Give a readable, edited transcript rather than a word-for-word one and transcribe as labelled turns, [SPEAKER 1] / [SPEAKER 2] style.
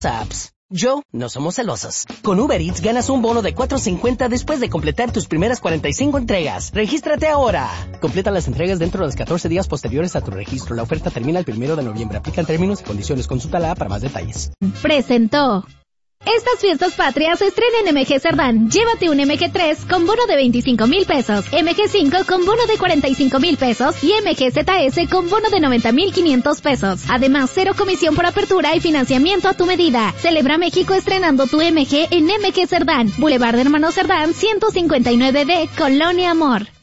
[SPEAKER 1] apps. Yo no somos celosos. Con Uber Eats ganas un bono de $4.50 después de completar tus primeras 45 entregas. ¡Regístrate ahora! Completa las entregas dentro de los 14 días posteriores a tu registro. La oferta termina el 1 de noviembre. Aplican términos y condiciones. Consulta la app para más detalles.
[SPEAKER 2] Presentó. Estas fiestas patrias estrena en MG Cerdán. Llévate un MG3 con bono de 25,000 pesos, MG5 con bono de 45,000 pesos y MG ZS con bono de 90,500 pesos. Además, 0 comisión por apertura y financiamiento a tu medida. Celebra México estrenando tu MG en MG Cerdán. Boulevard de Hermanos Cerdán, 159B, Colonia Amor.